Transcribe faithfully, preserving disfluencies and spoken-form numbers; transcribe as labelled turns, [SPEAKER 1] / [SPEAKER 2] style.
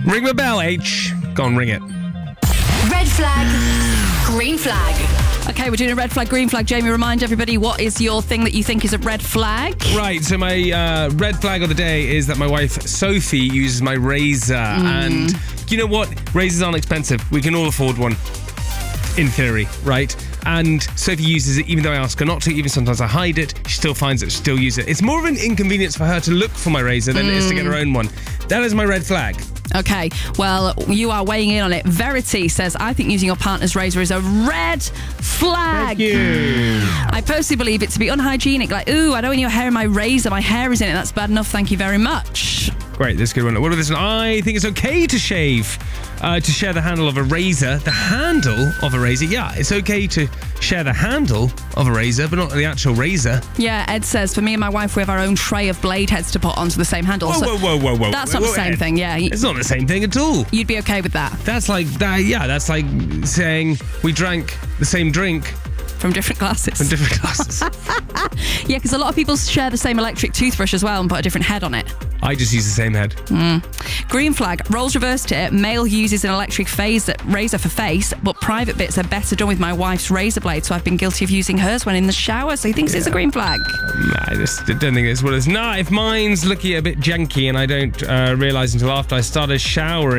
[SPEAKER 1] Ring the bell, H. Go on, ring it.
[SPEAKER 2] Red flag, green flag.
[SPEAKER 3] Okay, we're doing a red flag, green flag. Jamie, remind everybody, what is your thing that you think is a red flag?
[SPEAKER 1] Right, so my uh, red flag of the day is that my wife, Sophie, uses my razor. Mm. And you know what? Razors aren't expensive. We can all afford one, in theory, right? And Sophie uses it even though I ask her not to. Even sometimes I hide it. She still finds it, she still uses it. It's more of an inconvenience for her to look for my razor than mm. it is to get her own one. That is my red flag.
[SPEAKER 3] Okay, well, you are weighing in on it. Verity says, I think using your partner's razor is a red flag.
[SPEAKER 1] Thank you.
[SPEAKER 3] I personally believe it to be unhygienic. Like, ooh, I don't want your hair in my razor. My hair is in it. That's bad enough. Thank you very much.
[SPEAKER 1] Great, this is a good one. What about this one? I think it's okay to shave, uh, to share the handle of a razor. The handle of a razor? Yeah, it's okay to share the handle of a razor, but not the actual razor.
[SPEAKER 3] Yeah, Ed says, for me and my wife, we have our own tray of blade heads to put onto the same handle.
[SPEAKER 1] Whoa,
[SPEAKER 3] so
[SPEAKER 1] whoa, whoa, whoa, whoa.
[SPEAKER 3] That's
[SPEAKER 1] whoa,
[SPEAKER 3] not
[SPEAKER 1] whoa,
[SPEAKER 3] the same
[SPEAKER 1] Ed.
[SPEAKER 3] thing, yeah.
[SPEAKER 1] It's not the same thing at all.
[SPEAKER 3] You'd be okay with that?
[SPEAKER 1] That's like, that. yeah, that's like saying we drank the same drink.
[SPEAKER 3] From different glasses.
[SPEAKER 1] From different glasses.
[SPEAKER 3] Yeah, because a lot of people share the same electric toothbrush as well and put a different head on it.
[SPEAKER 1] I just use the same head.
[SPEAKER 3] Mm. Green flag. Roles reversed it. Male uses an electric phase razor for face, but private bits are better done with my wife's razor blade, so I've been guilty of using hers when in the shower, so he thinks yeah. it's a green flag.
[SPEAKER 1] Um, I just don't think it's what it's not. If mine's looking a bit janky and I don't uh, realise until after I started showering,